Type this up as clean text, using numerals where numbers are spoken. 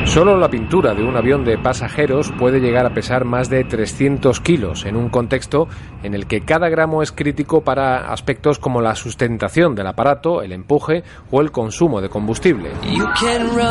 Solo la pintura de un avión de pasajeros puede llegar a pesar más de 300 kilos, en un contexto en el que cada gramo es crítico para aspectos como la sustentación del aparato, el empuje o el consumo de combustible.